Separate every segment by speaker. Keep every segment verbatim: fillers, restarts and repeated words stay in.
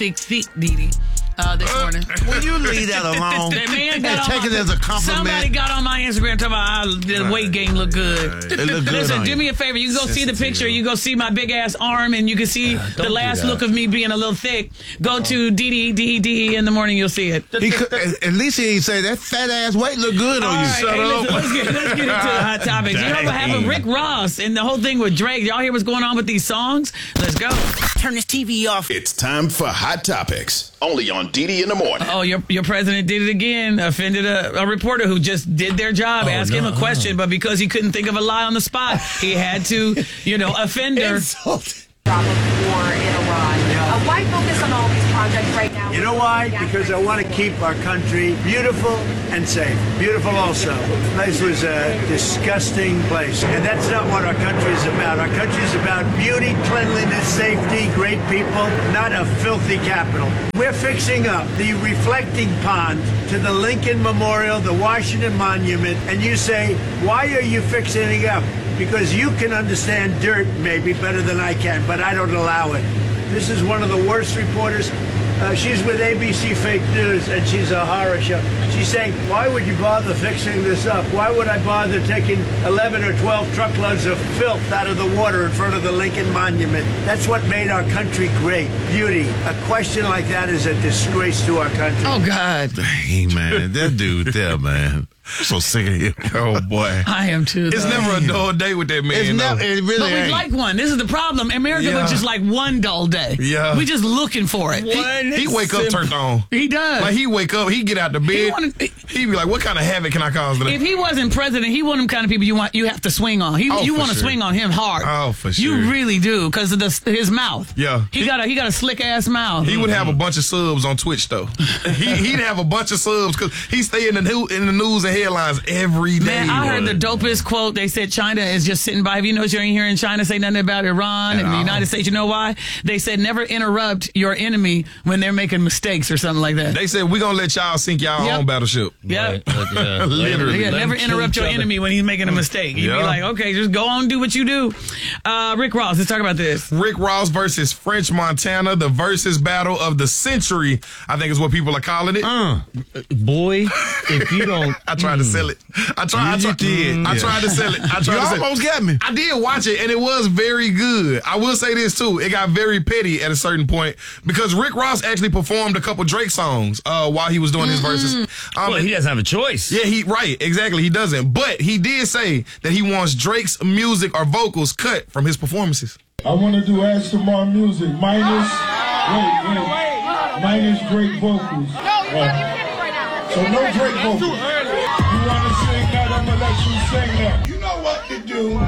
Speaker 1: thick, thick Didi uh, this morning.
Speaker 2: Will you leave that alone?
Speaker 1: That man got
Speaker 2: and
Speaker 1: on
Speaker 2: take
Speaker 1: my,
Speaker 2: it as a compliment.
Speaker 1: Somebody got on my Instagram talking about oh, the weight gain look good.
Speaker 2: It look good.
Speaker 1: Listen,
Speaker 2: on
Speaker 1: do
Speaker 2: you.
Speaker 1: me a favor. You can go see the picture. You go see my big ass arm, and you can see
Speaker 3: Uh,
Speaker 1: the last
Speaker 3: do
Speaker 1: look of me being a little thick. Go to Didi D E D E in the morning. You'll see it.
Speaker 2: He could, at least he ain't say that fat ass weight look good on
Speaker 1: All
Speaker 2: you.
Speaker 1: right,
Speaker 2: Shut
Speaker 1: hey,
Speaker 2: up.
Speaker 1: listen, let's, get, let's get into the hot topics. You know what happened? Rick Ross and the whole thing with Drake. Y'all hear what's going on with these songs? Let's go.
Speaker 2: Turn this T V off.
Speaker 4: It's time for Hot Topics, only on Didi in the morning.
Speaker 1: Oh, your your president did it again. Offended a, a reporter who just did their job,
Speaker 3: Oh,
Speaker 1: asked
Speaker 3: no.
Speaker 1: him a question, but because he couldn't think of a lie on the spot, he had to, you know, offend her.
Speaker 5: Drop of war in Iran. Uh, why focus on all these projects right now?
Speaker 6: You know why? Because I want to keep our country beautiful and safe. Beautiful also. This place was a disgusting place. And that's not what our country is about. Our country is about beauty, cleanliness, safety, great people, not a filthy capital. We're fixing up the reflecting pond to the Lincoln Memorial, the Washington Monument, and you say, why are you fixing it up? Because you can understand dirt maybe better than I can, but I don't allow it. This is one of the worst reporters. Uh, she's with A B C Fake News, and she's a horror show. She's saying, why would you bother fixing this up? Why would I bother taking eleven or twelve truckloads of filth out of the water in front of the Lincoln Monument? That's what made our country great. Beauty. A question like that is a disgrace to our country.
Speaker 1: Oh, God.
Speaker 2: Hey, man. That dude there, man. I'm so sick of him.
Speaker 3: Oh, boy.
Speaker 1: I am too.
Speaker 3: It's
Speaker 1: though.
Speaker 3: never a dull day with that man.
Speaker 2: It's
Speaker 3: though.
Speaker 2: never, it really
Speaker 1: But we
Speaker 2: ain't.
Speaker 1: like one. This is the problem. America
Speaker 3: Yeah.
Speaker 1: looks just like one dull day.
Speaker 3: Yeah.
Speaker 1: We just looking for it.
Speaker 3: He, he wake up turned on.
Speaker 1: He does.
Speaker 3: Like he wake up, he get out the bed.
Speaker 1: He wanted-
Speaker 3: He be like, "What kind of havoc can I cause today?"
Speaker 1: If he wasn't president, he one of them kind of people you want you have to swing on. He,
Speaker 3: Oh,
Speaker 1: you
Speaker 3: for
Speaker 1: want to
Speaker 3: sure.
Speaker 1: swing on him hard.
Speaker 3: Oh, for
Speaker 1: You
Speaker 3: sure.
Speaker 1: really do because of the, his mouth.
Speaker 3: Yeah.
Speaker 1: he got a he got a slick ass mouth.
Speaker 3: He would have a bunch of subs on Twitch though. he, he'd have a bunch of subs because he stay in the new, in the news and headlines every day.
Speaker 1: Man, I heard the dopest quote. They said China is just sitting by. Have you noticed you ain't hearing China say nothing about Iran
Speaker 3: At
Speaker 1: and the
Speaker 3: all.
Speaker 1: United States? You know why? They said never interrupt your enemy when they're making mistakes or something like that.
Speaker 3: They said we gonna let y'all sink y'all
Speaker 1: Yep.
Speaker 3: own battleship.
Speaker 1: Yeah.
Speaker 3: Literally.
Speaker 1: Yeah,
Speaker 3: Let
Speaker 1: never
Speaker 3: them kill
Speaker 1: interrupt
Speaker 3: each
Speaker 1: your
Speaker 3: other.
Speaker 1: enemy when he's making a mistake. You'd be
Speaker 3: Yeah.
Speaker 1: like, okay, just go on and do what you do. Uh, Rick Ross, let's talk about this.
Speaker 3: Rick Ross versus French Montana, the versus battle of the century, I think is what people are calling it.
Speaker 2: Uh,
Speaker 7: Boy, if you don't.
Speaker 3: I tried to sell it. I tried. I,
Speaker 2: You
Speaker 3: tried
Speaker 2: did.
Speaker 3: I
Speaker 2: Yeah.
Speaker 3: tried to sell it. I tried
Speaker 2: you
Speaker 3: to sell it.
Speaker 2: almost got me.
Speaker 3: I did watch it, and it was very good. I will say this, too. It got very petty at a certain point because Rick Ross actually performed a couple Drake songs uh, while he was doing his verses. Um,
Speaker 7: Well, he doesn't have a choice.
Speaker 3: yeah, he right, exactly. He doesn't. But he did say that he wants Drake's music or vocals cut from his performances.
Speaker 8: I want to do Aston Martin music minus, wait, wait, minus Drake vocals. Right. So no Drake vocals. You want to sing that? I'm gonna let you sing that. You know what to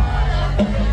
Speaker 8: do.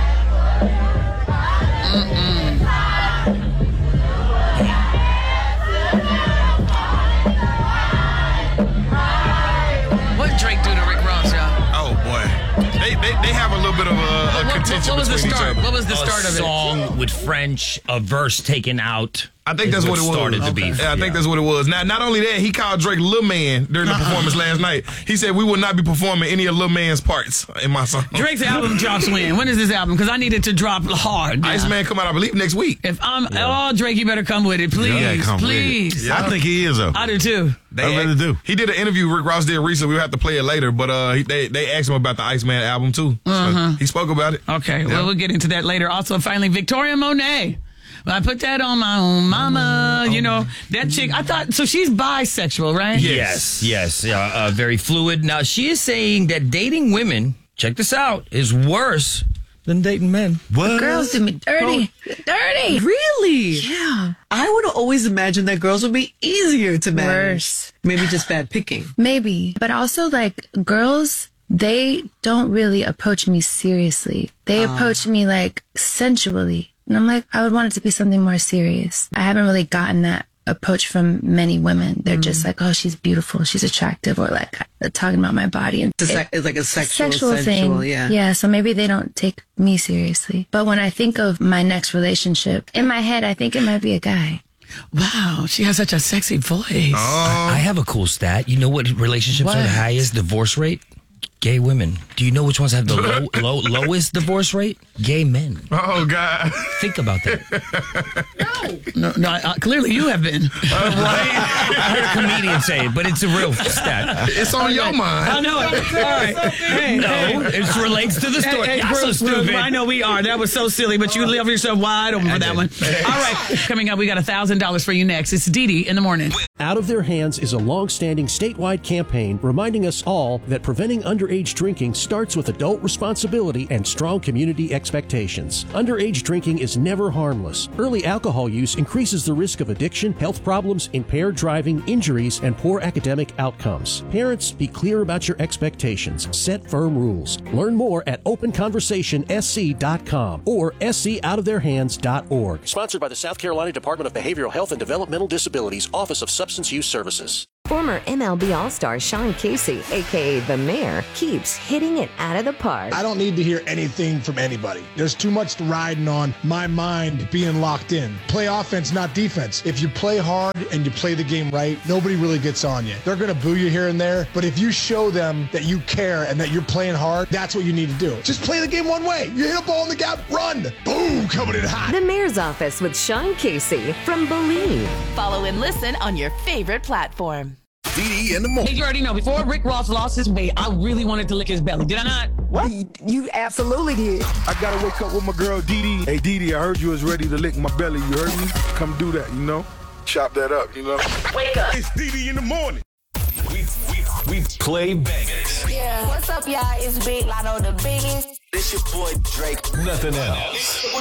Speaker 1: What Drake do to Rick Ross, y'all?
Speaker 3: Oh boy, they they, they have a little bit of a, a
Speaker 1: What,
Speaker 3: contention
Speaker 1: what was the
Speaker 3: between each
Speaker 1: start?
Speaker 3: other.
Speaker 1: What was the
Speaker 7: A
Speaker 1: start of it?
Speaker 7: song with French, a verse taken out.
Speaker 3: I think
Speaker 7: is
Speaker 3: that's what it was.
Speaker 7: started the beef.
Speaker 3: Yeah, I think that's what it was. Now, not only that, he called Drake Lil Man during the performance last night. He said we will not be performing any of Lil Man's parts in my song.
Speaker 1: Drake's album drops when? When is this album? Because I need it to drop hard. now.
Speaker 3: Iceman come out, I believe, next week.
Speaker 1: If I'm, oh, Drake, you better come with it, please,
Speaker 2: Yeah, come with it.
Speaker 1: please.
Speaker 2: I think he is, though.
Speaker 1: I do too.
Speaker 3: They
Speaker 2: I really do.
Speaker 3: He did an interview Rick Ross did recently. We'll have to play it later, but uh, he, they they asked him about the Iceman album too. So he spoke about it.
Speaker 1: Okay,
Speaker 3: Yeah.
Speaker 1: well, we'll get into that later. Also, finally, Victoria Monet. I put that on my own mama. You know, that chick, I thought, so she's bisexual, right?
Speaker 7: Yes, yes, uh, uh, very fluid. Now, she is saying that dating women, check this out, is worse than dating men.
Speaker 2: What?
Speaker 9: Girls do me dirty. Dirty.
Speaker 10: Really?
Speaker 9: Yeah.
Speaker 10: I would have always imagined that girls would be easier to manage.
Speaker 9: Worse.
Speaker 10: Maybe just bad picking.
Speaker 9: Maybe. But also, like, girls, they don't really approach me seriously. They approach me, like, sensually. And I'm like, I would want it to be something more serious. I haven't really gotten that approach from many women. They're just like, oh, she's beautiful, she's attractive, or like talking about my body. And
Speaker 10: It's, a
Speaker 9: it-
Speaker 10: sec- it's like a sexual,
Speaker 9: sexual
Speaker 10: sensual,
Speaker 9: thing.
Speaker 10: yeah.
Speaker 9: Yeah, so maybe they don't take me seriously. But when I think of my next relationship, in my head, I think it might be a guy.
Speaker 1: Wow, she has such a sexy voice.
Speaker 7: I have a cool stat. You know what relationships
Speaker 1: What?
Speaker 7: are the highest divorce rate? Gay women. Do you know which ones have the low, low, lowest divorce rate? Gay men.
Speaker 3: Oh, God.
Speaker 7: Think about that.
Speaker 1: No, no. Uh, clearly, you have been.
Speaker 3: Uh, right?
Speaker 7: I heard a comedian say it, but it's a real stat.
Speaker 3: It's on your mind.
Speaker 1: I know it. All right. Hey,
Speaker 7: no,
Speaker 1: hey.
Speaker 7: it relates to the story.
Speaker 1: Hey, hey,
Speaker 7: Y'all so
Speaker 1: Bruce,
Speaker 7: stupid.
Speaker 1: Bruce, I know we are. That was so silly, but you left yourself wide open for that one. All right. Coming up, we got one thousand dollars for you next. It's Dee Dee in the morning.
Speaker 11: Out of Their Hands is a long-standing statewide campaign reminding us all that preventing underage drinking starts with adult responsibility and strong community expectations. Underage drinking is never harmless. Early alcohol use increases the risk of addiction, health problems, impaired driving, injuries, and poor academic outcomes. Parents, be clear about your expectations. Set firm rules. Learn more at open conversation s c dot com or s c out of their hands dot org. Sponsored by the South Carolina Department of Behavioral Health and Developmental Disabilities, Office of Substance Use Services.
Speaker 12: Former M L B All-Star Sean Casey, a k a. The Mayor, keeps hitting it out of the park.
Speaker 13: I don't need to hear anything from anybody. There's too much riding on my mind being locked in. Play offense, not defense. If you play hard and you play the game right, nobody really gets on you. They're going to boo you here and there, but if you show them that you care and that you're playing hard, that's what you need to do. Just play the game one way. You hit a ball in the gap, run. Boom, coming in hot.
Speaker 12: The Mayor's Office with Sean Casey from Believe.
Speaker 14: Follow and listen on your favorite platform.
Speaker 4: Dee Dee in the morning.
Speaker 1: Hey, you already know, before Rick Ross lost his weight, I really wanted to lick his belly. Did I not?
Speaker 15: What? You absolutely did. I gotta wake up with my girl Dee Dee. Hey Dee Dee, I heard you was ready to lick my belly. You heard me? Come do that, you know? Chop that up, you know?
Speaker 14: Wake up.
Speaker 15: It's Dee Dee in the morning.
Speaker 16: We, we, we play bangers.
Speaker 17: Yeah. What's up, y'all? It's Big Lotto, the biggest.
Speaker 16: This your boy Drake. Nothing else.